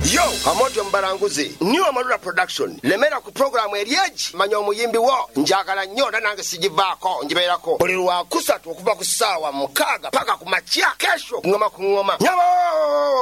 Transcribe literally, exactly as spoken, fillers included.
Yo, Amoto Mbaranguzi, New Amalula Production. Lemera ku program eryeji manyo omuyimbi wo. Njagala nnyo nange sigivaako njibeerako. Buli lwa kusatu okuva ku ssaawa mukaaga paka ku makya kesho ngoma ku ngoma. Nyabo!